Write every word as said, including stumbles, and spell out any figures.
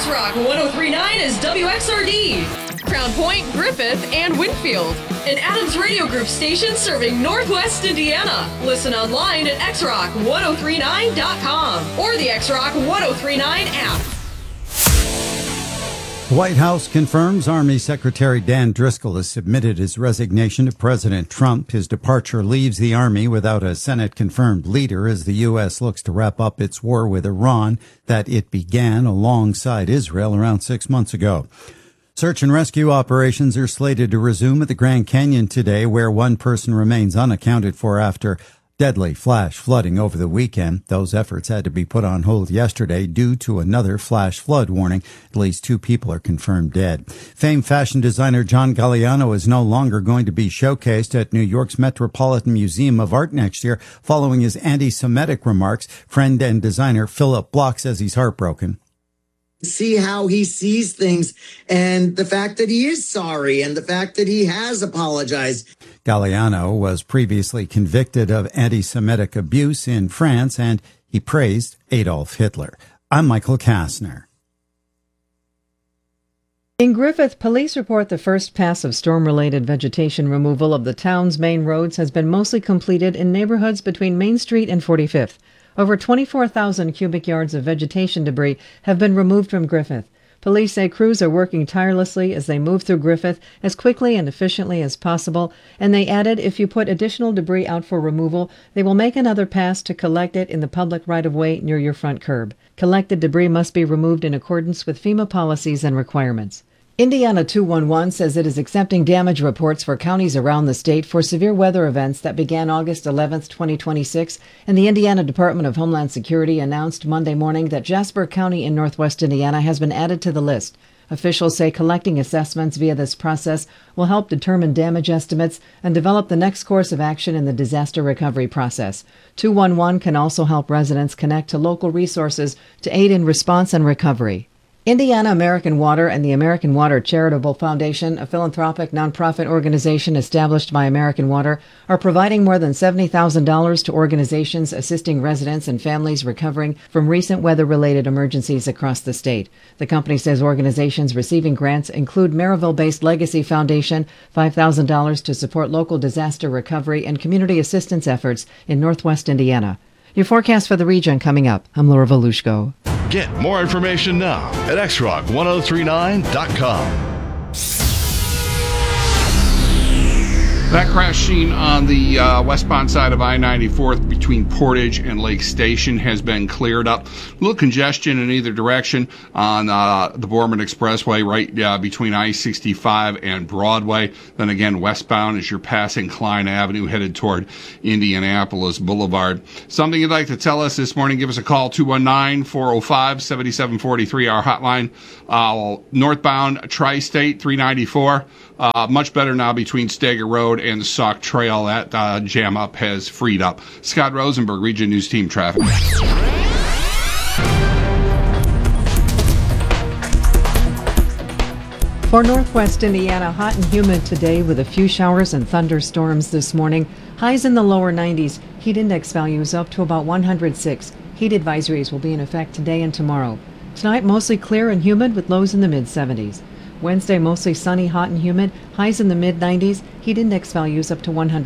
X-Rock one oh three point nine is W X R D, Crown Point, Griffith, and Winfield. An Adams Radio Group station serving Northwest Indiana. Listen online at x rock one oh three nine dot com or the X-Rock one oh three nine app. White House confirms Army Secretary Dan Driscoll has submitted his resignation to President Trump. His departure leaves the Army without a Senate-confirmed leader as the U S looks to wrap up its war with Iran that it began alongside Israel around six months ago. Search and rescue operations are slated to resume at the Grand Canyon today, where one person remains unaccounted for after deadly flash flooding over the weekend. Those efforts had to be put on hold yesterday due to another flash flood warning. At least two people are confirmed dead. Famed fashion designer John Galliano is no longer going to be showcased at New York's Metropolitan Museum of Art next year following his anti-Semitic remarks. Friend and designer Philip Block says he's heartbroken. See how he sees things and the fact that he is sorry and the fact that he has apologized. Galliano was previously convicted of anti-Semitic abuse in France, and he praised Adolf Hitler. I'm Michael Kastner. In Griffith, police report the first pass of storm-related vegetation removal of the town's main roads has been mostly completed in neighborhoods between Main Street and forty-fifth. Over twenty-four thousand cubic yards of vegetation debris have been removed from Griffith. Police say crews are working tirelessly as they move through Griffith as quickly and efficiently as possible, and they added if you put additional debris out for removal, they will make another pass to collect it in the public right-of-way near your front curb. Collected debris must be removed in accordance with FEMA policies and requirements. Indiana two one one says it is accepting damage reports for counties around the state for severe weather events that began August eleventh, twenty twenty-six, and the Indiana Department of Homeland Security announced Monday morning that Jasper County in northwest Indiana has been added to the list. Officials say collecting assessments via this process will help determine damage estimates and develop the next course of action in the disaster recovery process. two one one can also help residents connect to local resources to aid in response and recovery. Indiana American Water and the American Water Charitable Foundation, a philanthropic nonprofit organization established by American Water, are providing more than seventy thousand dollars to organizations assisting residents and families recovering from recent weather-related emergencies across the state. The company says organizations receiving grants include Maryville-based Legacy Foundation, five thousand dollars to support local disaster recovery and community assistance efforts in northwest Indiana. Your forecast for the region coming up. I'm Laura Volushko. Get more information now at x rock one oh three nine dot com. That crash scene on the uh, westbound side of I ninety-fourth between Portage and Lake Station has been cleared up. A little congestion in either direction on uh, the Borman Expressway right uh, between I sixty-five and Broadway. Then again, westbound as you're passing Klein Avenue headed toward Indianapolis Boulevard. Something you'd like to tell us this morning, give us a call, two one nine, four oh five, seven seven four three, our hotline. Uh, northbound Tri-State three ninety-four. Uh, much better now between Stager Road and the Sauk Trail. That uh, jam up has freed up. Scott Rosenberg, Region News Team Traffic. For northwest Indiana, hot and humid today with a few showers and thunderstorms this morning. Highs in the lower nineties. Heat index values up to about one hundred six. Heat advisories will be in effect today and tomorrow. Tonight, mostly clear and humid with lows in the mid seventies. Wednesday, mostly sunny, hot and humid. Highs in the mid nineties. Heat index values up to one hundred.